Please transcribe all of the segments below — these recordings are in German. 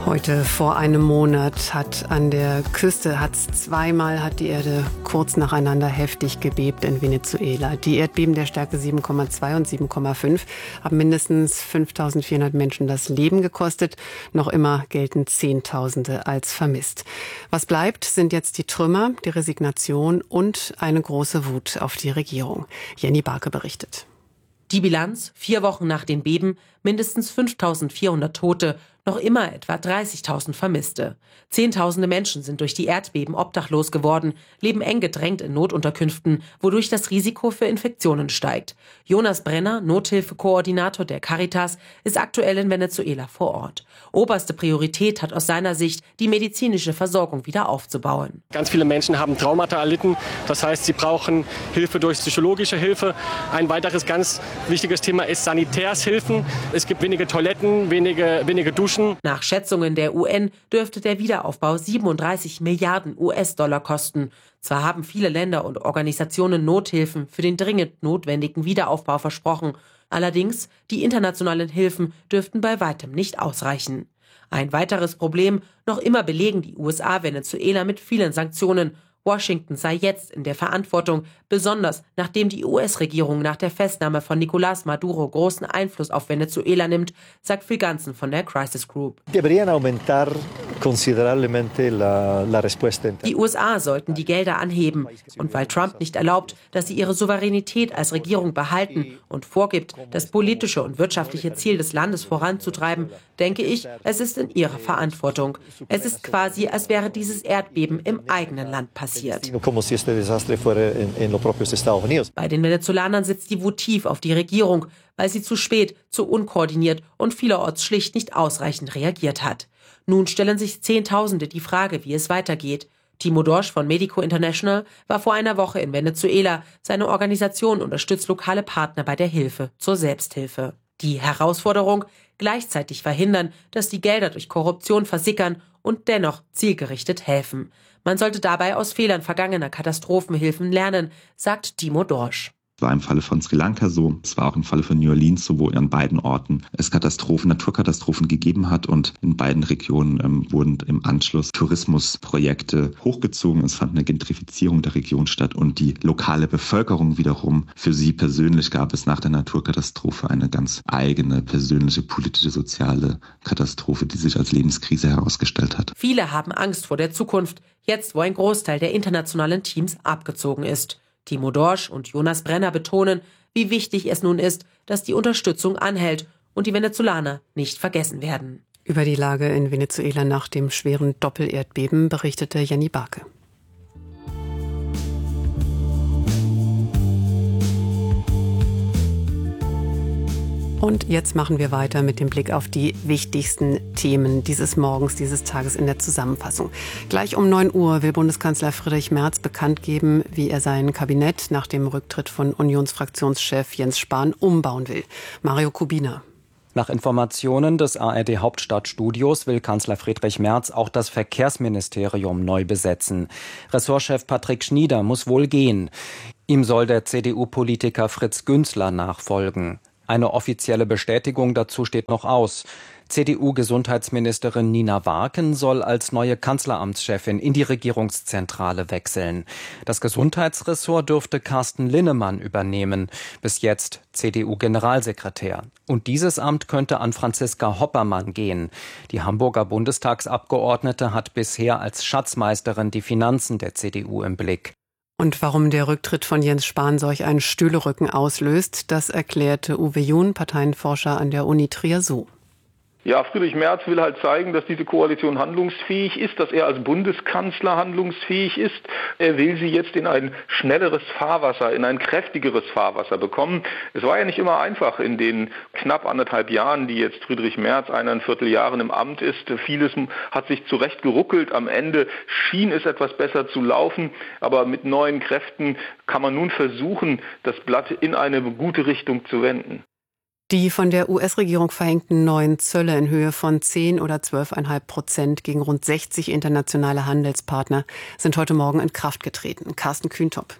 Heute vor einem Monat hat an der Küste zweimal die Erde kurz nacheinander heftig gebebt in Venezuela. Die Erdbeben der Stärke 7,2 und 7,5 haben mindestens 5.400 Menschen das Leben gekostet. Noch immer gelten Zehntausende als vermisst. Was bleibt, sind jetzt die Trümmer, die Resignation und eine große Wut auf die Regierung. Jenny Barke berichtet. Die Bilanz: 4 Wochen nach den Beben, mindestens 5.400 Tote, noch immer etwa 30.000 Vermisste. Zehntausende Menschen sind durch die Erdbeben obdachlos geworden, leben eng gedrängt in Notunterkünften, wodurch das Risiko für Infektionen steigt. Jonas Brenner, Nothilfekoordinator der Caritas, ist aktuell in Venezuela vor Ort. Oberste Priorität hat aus seiner Sicht, die medizinische Versorgung wieder aufzubauen. Ganz viele Menschen haben Traumata erlitten. Das heißt, sie brauchen Hilfe durch psychologische Hilfe. Ein weiteres ganz wichtiges Thema ist Sanitärshilfen. Es gibt wenige Toiletten, wenige Duschen. Nach Schätzungen der UN dürfte der Wiederaufbau 37 Milliarden US-Dollar kosten. Zwar haben viele Länder und Organisationen Nothilfen für den dringend notwendigen Wiederaufbau versprochen. Allerdings, die internationalen Hilfen dürften bei weitem nicht ausreichen. Ein weiteres Problem: noch immer belegen die USA Venezuela mit vielen Sanktionen. Washington sei jetzt in der Verantwortung, besonders nachdem die US-Regierung nach der Festnahme von Nicolás Maduro großen Einfluss auf Venezuela nimmt, sagt Phil Ganzen von der Crisis Group. Die USA sollten die Gelder anheben. Und weil Trump nicht erlaubt, dass sie ihre Souveränität als Regierung behalten und vorgibt, das politische und wirtschaftliche Ziel des Landes voranzutreiben, denke ich, es ist in ihrer Verantwortung. Es ist quasi, als wäre dieses Erdbeben im eigenen Land passiert. Bei den Venezolanern sitzt die Wut tief auf die Regierung, weil sie zu spät, zu unkoordiniert und vielerorts schlicht nicht ausreichend reagiert hat. Nun stellen sich Zehntausende die Frage, wie es weitergeht. Timo Dorsch von Medico International war vor einer Woche in Venezuela. Seine Organisation unterstützt lokale Partner bei der Hilfe zur Selbsthilfe. Die Herausforderung: gleichzeitig verhindern, dass die Gelder durch Korruption versickern und dennoch zielgerichtet helfen. Man sollte dabei aus Fehlern vergangener Katastrophenhilfen lernen, sagt Timo Dorsch. Es war im Falle von Sri Lanka so, es war auch im Falle von New Orleans so, wo an beiden Orten es Naturkatastrophen gegeben hat, und in beiden Regionen wurden im Anschluss Tourismusprojekte hochgezogen. Es fand eine Gentrifizierung der Region statt, und die lokale Bevölkerung wiederum, für sie persönlich gab es nach der Naturkatastrophe eine ganz eigene persönliche, politische, soziale Katastrophe, die sich als Lebenskrise herausgestellt hat. Viele haben Angst vor der Zukunft, jetzt wo ein Großteil der internationalen Teams abgezogen ist. Timo Dorsch und Jonas Brenner betonen, wie wichtig es nun ist, dass die Unterstützung anhält und die Venezolaner nicht vergessen werden. Über die Lage in Venezuela nach dem schweren Doppelerdbeben berichtete Jenny Barke. Und jetzt machen wir weiter mit dem Blick auf die wichtigsten Themen dieses Morgens, dieses Tages in der Zusammenfassung. Gleich um 9 Uhr will Bundeskanzler Friedrich Merz bekannt geben, wie er sein Kabinett nach dem Rücktritt von Unionsfraktionschef Jens Spahn umbauen will. Mario Kubina. Nach Informationen des ARD-Hauptstadtstudios will Kanzler Friedrich Merz auch das Verkehrsministerium neu besetzen. Ressortchef Patrick Schnieder muss wohl gehen. Ihm soll der CDU-Politiker Fritz Günzler nachfolgen. Eine offizielle Bestätigung dazu steht noch aus. CDU-Gesundheitsministerin Nina Warken soll als neue Kanzleramtschefin in die Regierungszentrale wechseln. Das Gesundheitsressort dürfte Carsten Linnemann übernehmen, bis jetzt CDU-Generalsekretär. Und dieses Amt könnte an Franziska Hoppermann gehen. Die Hamburger Bundestagsabgeordnete hat bisher als Schatzmeisterin die Finanzen der CDU im Blick. Und warum der Rücktritt von Jens Spahn solch einen Stühlerücken auslöst, das erklärte Uwe Jun, Parteienforscher an der Uni Trier, so. Ja, Friedrich Merz will halt zeigen, dass diese Koalition handlungsfähig ist, dass er als Bundeskanzler handlungsfähig ist. Er will sie jetzt in ein schnelleres Fahrwasser, in ein kräftigeres Fahrwasser bekommen. Es war ja nicht immer einfach in den knapp 1,5 Jahren, die jetzt Friedrich Merz 1,25 Jahren im Amt ist. Vieles hat sich zurecht geruckelt. Am Ende schien es etwas besser zu laufen. Aber mit neuen Kräften kann man nun versuchen, das Blatt in eine gute Richtung zu wenden. Die von der US-Regierung verhängten neuen Zölle in Höhe von 10 oder 12,5% gegen rund 60 internationale Handelspartner sind heute Morgen in Kraft getreten. Carsten Kühntop.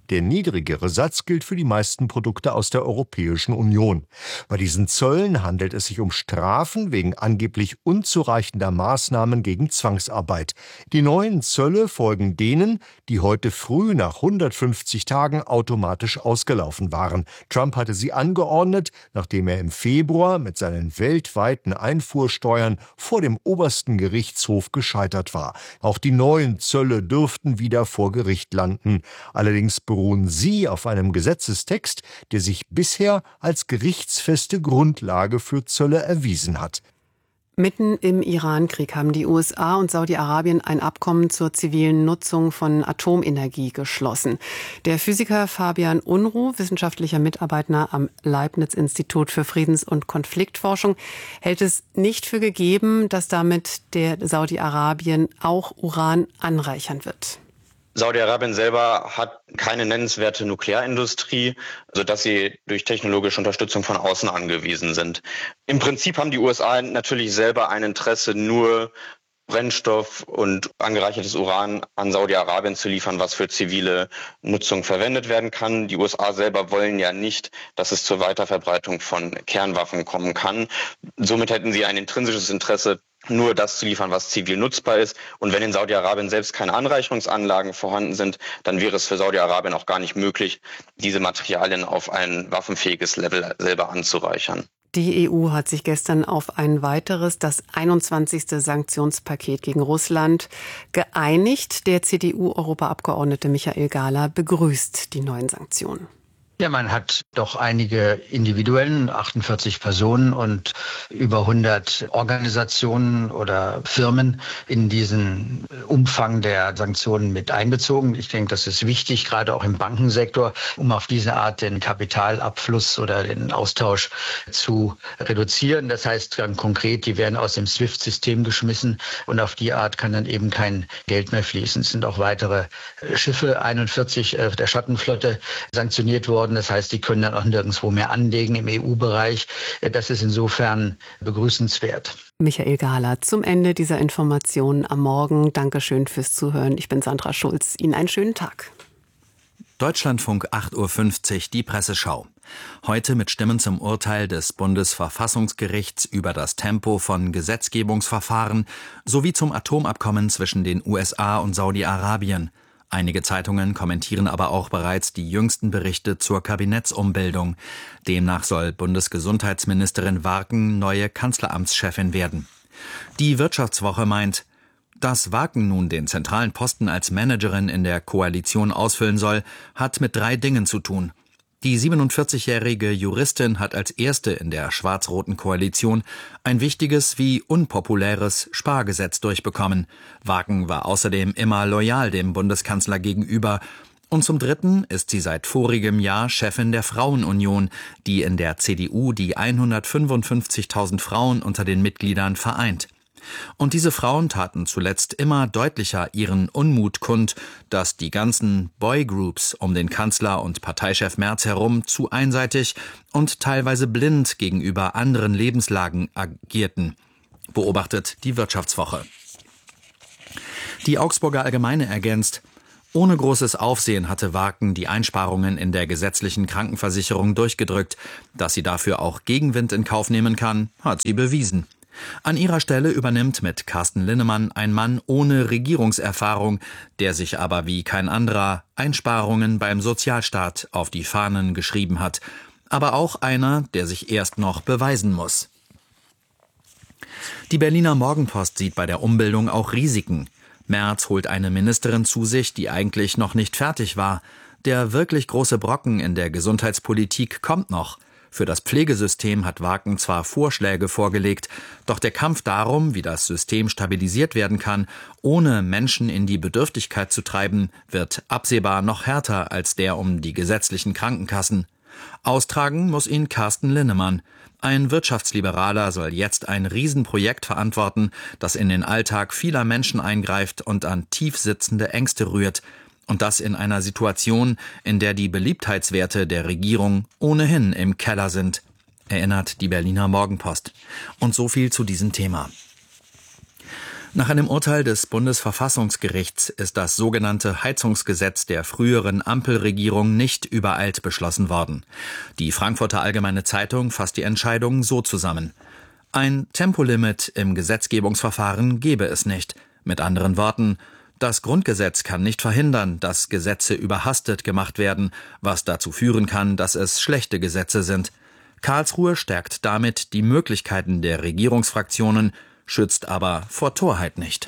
Der niedrigere Satz gilt für die meisten Produkte aus der Europäischen Union. Bei diesen Zöllen handelt es sich um Strafen wegen angeblich unzureichender Maßnahmen gegen Zwangsarbeit. Die neuen Zölle folgen denen, die heute früh nach 150 Tagen automatisch ausgelaufen waren. Trump hatte sie angeordnet, nachdem er im Februar mit seinen weltweiten Einfuhrsteuern vor dem obersten Gerichtshof gescheitert war. Auch die neuen Zölle dürften wieder vor Gericht landen. Allerdings beruhen sie auf einem Gesetzestext, der sich bisher als gerichtsfeste Grundlage für Zölle erwiesen hat. Mitten im Iran-Krieg haben die USA und Saudi-Arabien ein Abkommen zur zivilen Nutzung von Atomenergie geschlossen. Der Physiker Fabian Unruh, wissenschaftlicher Mitarbeiter am Leibniz-Institut für Friedens- und Konfliktforschung, hält es nicht für gegeben, dass damit der Saudi-Arabien auch Uran anreichern wird. Saudi-Arabien selber hat keine nennenswerte Nuklearindustrie, sodass sie durch technologische Unterstützung von außen angewiesen sind. Im Prinzip haben die USA natürlich selber ein Interesse, nur Brennstoff und angereichertes Uran an Saudi-Arabien zu liefern, was für zivile Nutzung verwendet werden kann. Die USA selber wollen ja nicht, dass es zur Weiterverbreitung von Kernwaffen kommen kann. Somit hätten sie ein intrinsisches Interesse, nur das zu liefern, was zivil nutzbar ist. Und wenn in Saudi-Arabien selbst keine Anreicherungsanlagen vorhanden sind, dann wäre es für Saudi-Arabien auch gar nicht möglich, diese Materialien auf ein waffenfähiges Level selber anzureichern. Die EU hat sich gestern auf ein weiteres, das 21. Sanktionspaket gegen Russland geeinigt. Der CDU-Europaabgeordnete Michael Gahler begrüßt die neuen Sanktionen. Ja, man hat doch einige Individuen, 48 Personen und über 100 Organisationen oder Firmen in diesen Umfang der Sanktionen mit einbezogen. Ich denke, das ist wichtig, gerade auch im Bankensektor, um auf diese Art den Kapitalabfluss oder den Austausch zu reduzieren. Das heißt dann konkret, die werden aus dem SWIFT-System geschmissen und auf die Art kann dann eben kein Geld mehr fließen. Es sind auch weitere Schiffe, 41 der Schattenflotte, sanktioniert worden. Das heißt, die können dann auch nirgendwo mehr anlegen im EU-Bereich. Das ist insofern begrüßenswert. Michael Gahler zum Ende dieser Informationen am Morgen. Dankeschön fürs Zuhören. Ich bin Sandra Schulz. Ihnen einen schönen Tag. Deutschlandfunk 8.50 Uhr, die Presseschau. Heute mit Stimmen zum Urteil des Bundesverfassungsgerichts über das Tempo von Gesetzgebungsverfahren sowie zum Atomabkommen zwischen den USA und Saudi-Arabien. Einige Zeitungen kommentieren aber auch bereits die jüngsten Berichte zur Kabinettsumbildung. Demnach soll Bundesgesundheitsministerin Warken neue Kanzleramtschefin werden. Die Wirtschaftswoche meint, dass Warken nun den zentralen Posten als Managerin in der Koalition ausfüllen soll, hat mit 3 Dingen zu tun. Die 47-jährige Juristin hat als erste in der schwarz-roten Koalition ein wichtiges wie unpopuläres Spargesetz durchbekommen. Warken war außerdem immer loyal dem Bundeskanzler gegenüber. Und zum Dritten ist sie seit vorigem Jahr Chefin der Frauenunion, die in der CDU die 155.000 Frauen unter den Mitgliedern vereint. Und diese Frauen taten zuletzt immer deutlicher ihren Unmut kund, dass die ganzen Boygroups um den Kanzler und Parteichef Merz herum zu einseitig und teilweise blind gegenüber anderen Lebenslagen agierten, beobachtet die Wirtschaftswoche. Die Augsburger Allgemeine ergänzt: Ohne großes Aufsehen hatte Warken die Einsparungen in der gesetzlichen Krankenversicherung durchgedrückt. Dass sie dafür auch Gegenwind in Kauf nehmen kann, hat sie bewiesen. An ihrer Stelle übernimmt mit Carsten Linnemann ein Mann ohne Regierungserfahrung, der sich aber wie kein anderer Einsparungen beim Sozialstaat auf die Fahnen geschrieben hat. Aber auch einer, der sich erst noch beweisen muss. Die Berliner Morgenpost sieht bei der Umbildung auch Risiken. Merz holt eine Ministerin zu sich, die eigentlich noch nicht fertig war. Der wirklich große Brocken in der Gesundheitspolitik kommt noch. Für das Pflegesystem hat Warken zwar Vorschläge vorgelegt, doch der Kampf darum, wie das System stabilisiert werden kann, ohne Menschen in die Bedürftigkeit zu treiben, wird absehbar noch härter als der um die gesetzlichen Krankenkassen. Austragen muss ihn Carsten Linnemann. Ein Wirtschaftsliberaler soll jetzt ein Riesenprojekt verantworten, das in den Alltag vieler Menschen eingreift und an tief sitzende Ängste rührt. Und das in einer Situation, in der die Beliebtheitswerte der Regierung ohnehin im Keller sind, erinnert die Berliner Morgenpost. Und so viel zu diesem Thema. Nach einem Urteil des Bundesverfassungsgerichts ist das sogenannte Heizungsgesetz der früheren Ampelregierung nicht übereilt beschlossen worden. Die Frankfurter Allgemeine Zeitung fasst die Entscheidung so zusammen: Ein Tempolimit im Gesetzgebungsverfahren gebe es nicht. Mit anderen Worten, das Grundgesetz kann nicht verhindern, dass Gesetze überhastet gemacht werden, was dazu führen kann, dass es schlechte Gesetze sind. Karlsruhe stärkt damit die Möglichkeiten der Regierungsfraktionen, schützt aber vor Torheit nicht.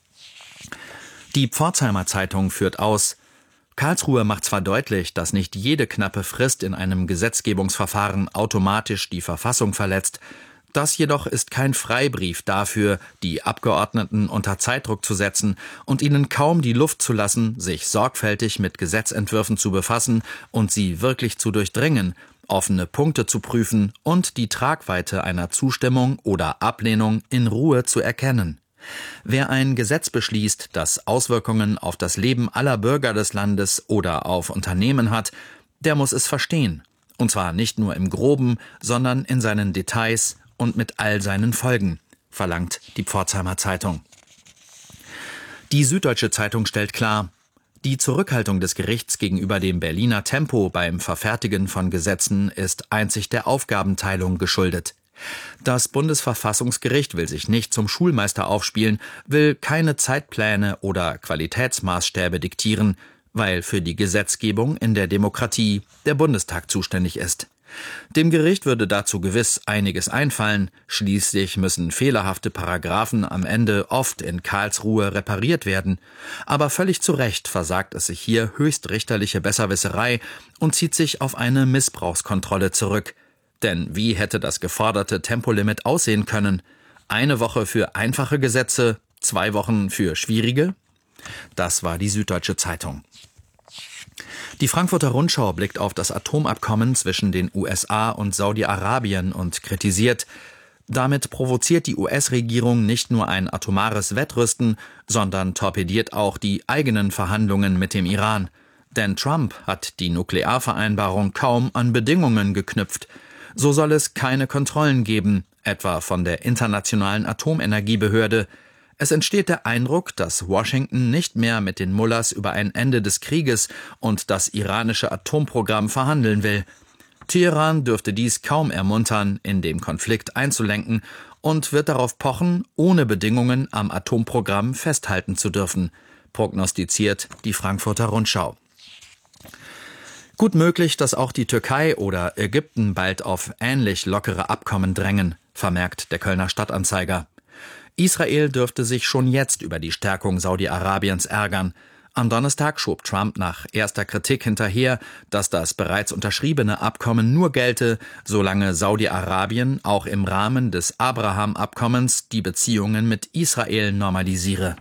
Die Pforzheimer Zeitung führt aus: Karlsruhe macht zwar deutlich, dass nicht jede knappe Frist in einem Gesetzgebungsverfahren automatisch die Verfassung verletzt, das jedoch ist kein Freibrief dafür, die Abgeordneten unter Zeitdruck zu setzen und ihnen kaum die Luft zu lassen, sich sorgfältig mit Gesetzentwürfen zu befassen und sie wirklich zu durchdringen, offene Punkte zu prüfen und die Tragweite einer Zustimmung oder Ablehnung in Ruhe zu erkennen. Wer ein Gesetz beschließt, das Auswirkungen auf das Leben aller Bürger des Landes oder auf Unternehmen hat, der muss es verstehen. Und zwar nicht nur im Groben, sondern in seinen Details und mit all seinen Folgen, verlangt die Pforzheimer Zeitung. Die Süddeutsche Zeitung stellt klar: Die Zurückhaltung des Gerichts gegenüber dem Berliner Tempo beim Verfertigen von Gesetzen ist einzig der Aufgabenteilung geschuldet. Das Bundesverfassungsgericht will sich nicht zum Schulmeister aufspielen, will keine Zeitpläne oder Qualitätsmaßstäbe diktieren, weil für die Gesetzgebung in der Demokratie der Bundestag zuständig ist. Dem Gericht würde dazu gewiss einiges einfallen, schließlich müssen fehlerhafte Paragraphen am Ende oft in Karlsruhe repariert werden. Aber völlig zu Recht versagt es sich hier höchstrichterliche Besserwisserei und zieht sich auf eine Missbrauchskontrolle zurück. Denn wie hätte das geforderte Tempolimit aussehen können? 1 Woche für einfache Gesetze, 2 Wochen für schwierige? Das war die Süddeutsche Zeitung. Die Frankfurter Rundschau blickt auf das Atomabkommen zwischen den USA und Saudi-Arabien und kritisiert: Damit provoziert die US-Regierung nicht nur ein atomares Wettrüsten, sondern torpediert auch die eigenen Verhandlungen mit dem Iran. Denn Trump hat die Nuklearvereinbarung kaum an Bedingungen geknüpft. So soll es keine Kontrollen geben, etwa von der Internationalen Atomenergiebehörde. Es entsteht der Eindruck, dass Washington nicht mehr mit den Mullahs über ein Ende des Krieges und das iranische Atomprogramm verhandeln will. Teheran dürfte dies kaum ermuntern, in dem Konflikt einzulenken, und wird darauf pochen, ohne Bedingungen am Atomprogramm festhalten zu dürfen, prognostiziert die Frankfurter Rundschau. Gut möglich, dass auch die Türkei oder Ägypten bald auf ähnlich lockere Abkommen drängen, vermerkt der Kölner Stadtanzeiger. Israel dürfte sich schon jetzt über die Stärkung Saudi-Arabiens ärgern. Am Donnerstag schob Trump nach erster Kritik hinterher, dass das bereits unterschriebene Abkommen nur gelte, solange Saudi-Arabien auch im Rahmen des Abraham-Abkommens die Beziehungen mit Israel normalisiere.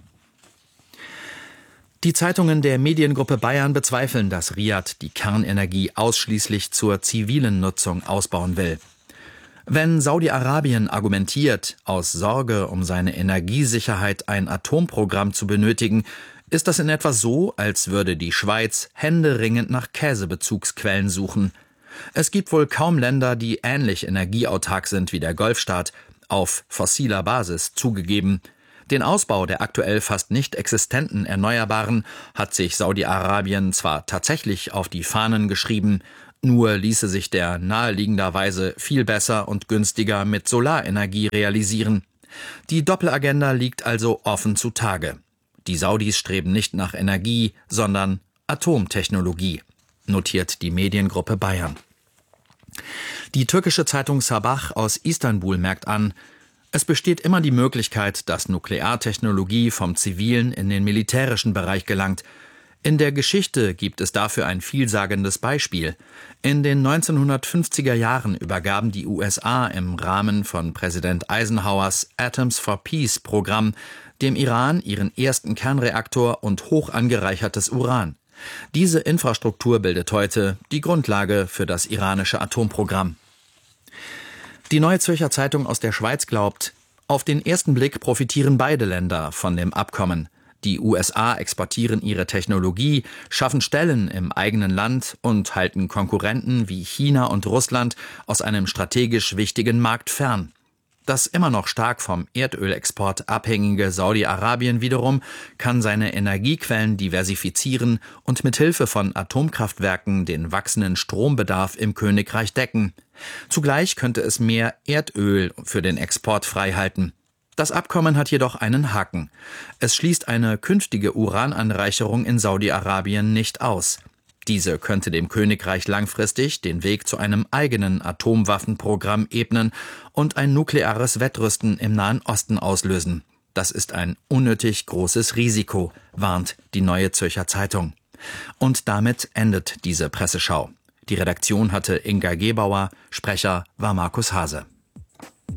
Die Zeitungen der Mediengruppe Bayern bezweifeln, dass Riad die Kernenergie ausschließlich zur zivilen Nutzung ausbauen will. Wenn Saudi-Arabien argumentiert, aus Sorge um seine Energiesicherheit ein Atomprogramm zu benötigen, ist das in etwa so, als würde die Schweiz händeringend nach Käsebezugsquellen suchen. Es gibt wohl kaum Länder, die ähnlich energieautark sind wie der Golfstaat, auf fossiler Basis zugegeben. Den Ausbau der aktuell fast nicht existenten Erneuerbaren hat sich Saudi-Arabien zwar tatsächlich auf die Fahnen geschrieben, nur ließe sich der naheliegenderweise viel besser und günstiger mit Solarenergie realisieren. Die Doppelagenda liegt also offen zutage. Die Saudis streben nicht nach Energie, sondern Atomtechnologie, notiert die Mediengruppe Bayern. Die türkische Zeitung Sabah aus Istanbul merkt an: Es besteht immer die Möglichkeit, dass Nukleartechnologie vom zivilen in den militärischen Bereich gelangt. In der Geschichte gibt es dafür ein vielsagendes Beispiel. In den 1950er Jahren übergaben die USA im Rahmen von Präsident Eisenhowers Atoms for Peace Programm dem Iran ihren ersten Kernreaktor und hoch angereichertes Uran. Diese Infrastruktur bildet heute die Grundlage für das iranische Atomprogramm. Die Neue Zürcher Zeitung aus der Schweiz glaubt: Auf den ersten Blick profitieren beide Länder von dem Abkommen. Die USA exportieren ihre Technologie, schaffen Stellen im eigenen Land und halten Konkurrenten wie China und Russland aus einem strategisch wichtigen Markt fern. Das immer noch stark vom Erdölexport abhängige Saudi-Arabien wiederum kann seine Energiequellen diversifizieren und mit Hilfe von Atomkraftwerken den wachsenden Strombedarf im Königreich decken. Zugleich könnte es mehr Erdöl für den Export freihalten. Das Abkommen hat jedoch einen Haken. Es schließt eine künftige Urananreicherung in Saudi-Arabien nicht aus. Diese könnte dem Königreich langfristig den Weg zu einem eigenen Atomwaffenprogramm ebnen und ein nukleares Wettrüsten im Nahen Osten auslösen. Das ist ein unnötig großes Risiko, warnt die Neue Zürcher Zeitung. Und damit endet diese Presseschau. Die Redaktion hatte Inga Gebauer, Sprecher war Markus Hase.